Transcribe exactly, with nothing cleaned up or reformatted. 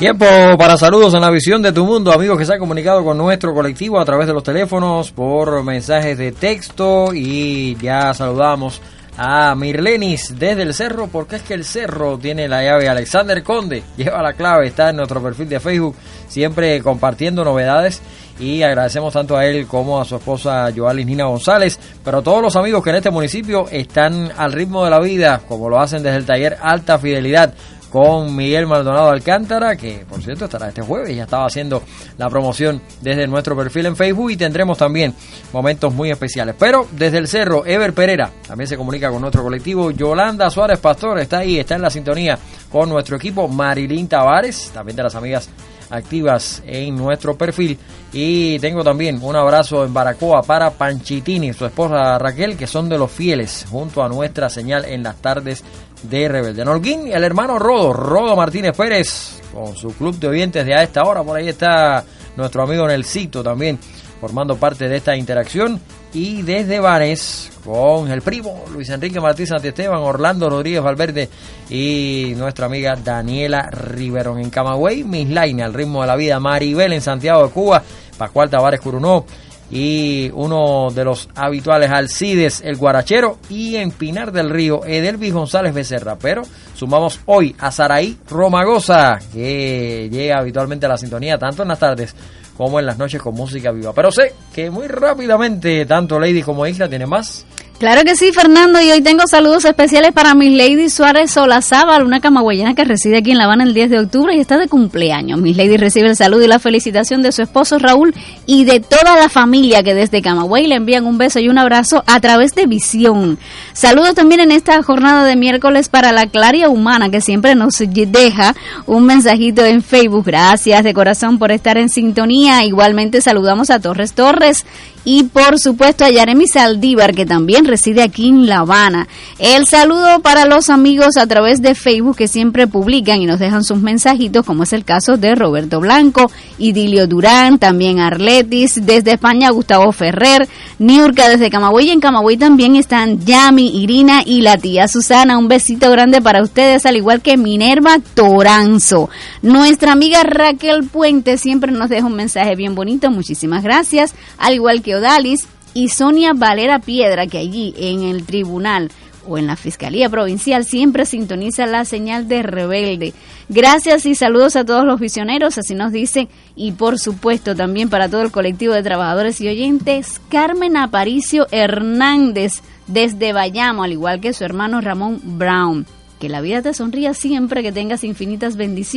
Tiempo para saludos en la visión de tu mundo, amigos que se han comunicado con nuestro colectivo a través de los teléfonos, por mensajes de texto, y ya saludamos a Mirlenis desde el Cerro, porque es que el Cerro tiene la llave. Alexander Conde lleva la clave, está en nuestro perfil de Facebook, siempre compartiendo novedades, y agradecemos tanto a él como a su esposa Joalis Nina González, pero todos los amigos que en este municipio están al ritmo de la vida, como lo hacen desde el taller Alta Fidelidad, con Miguel Maldonado Alcántara, que por cierto estará este jueves, ya estaba haciendo la promoción desde nuestro perfil en Facebook, y tendremos también momentos muy especiales. Pero desde el Cerro, Ever Pereira también se comunica con nuestro colectivo. Yolanda Suárez Pastor está ahí, está en la sintonía con nuestro equipo. Marilyn Tavares, también de las amigas activas en nuestro perfil, y tengo también un abrazo en Baracoa para Panchitini, su esposa Raquel, que son de los fieles junto a nuestra señal en las tardes de Rebelde. En Holguín, el hermano Rodo, Rodo Martínez Pérez, con su club de oyentes de a esta hora. Por ahí está nuestro amigo Nelsito también formando parte de esta interacción. Y desde Banes, con el primo Luis Enrique Martí Santiesteban, Orlando Rodríguez Valverde y nuestra amiga Daniela Riverón. En Camagüey, Mislaine, al ritmo de la vida. Maribel en Santiago de Cuba, Pascual Tavares Curunó, y uno de los habituales, Alcides el Guarachero, y en Pinar del Río, Edelvis González Becerra. Pero sumamos hoy a Saraí Romagosa, que llega habitualmente a la sintonía tanto en las tardes como en las noches con música viva. Pero sé que muy rápidamente tanto Lady como Isla tiene más. Claro que sí, Fernando, y hoy tengo saludos especiales para Miss Lady Suárez Solazábal, una camagüeyana que reside aquí en La Habana el diez de octubre y está de cumpleaños. Miss Lady recibe el saludo y la felicitación de su esposo Raúl y de toda la familia, que desde Camagüey le envían un beso y un abrazo a través de Visión. Saludos también en esta jornada de miércoles para la Claria Humana, que siempre nos deja un mensajito en Facebook. Gracias de corazón por estar en sintonía. Igualmente saludamos a Torres Torres y por supuesto a Yaremi Saldívar, que también reside aquí en La Habana. El saludo para los amigos a través de Facebook que siempre publican y nos dejan sus mensajitos, como es el caso de Roberto Blanco, Idilio Durán, también Arletis, desde España Gustavo Ferrer, Niurka desde Camagüey, y en Camagüey también están Yami, Irina y la tía Susana. Un besito grande para ustedes, al igual que Minerva Toranzo. Nuestra amiga Raquel Puente siempre nos deja un mensaje bien bonito, muchísimas gracias, al igual que Odalis y Sonia Valera Piedra, que allí en el tribunal o en la Fiscalía Provincial siempre sintoniza la señal de Rebelde. Gracias y saludos a todos los visioneros, así nos dice, y por supuesto también para todo el colectivo de trabajadores y oyentes. Carmen Aparicio Hernández desde Bayamo, al igual que su hermano Ramón Brown. Que la vida te sonría siempre, que tengas infinitas bendiciones.